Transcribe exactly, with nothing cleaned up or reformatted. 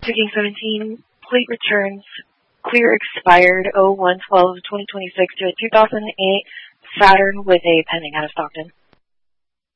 Taking seventeen, plate returns, clear expired oh one twelve twenty twenty-six to a two thousand eight Saturn with a pending out of Stockton.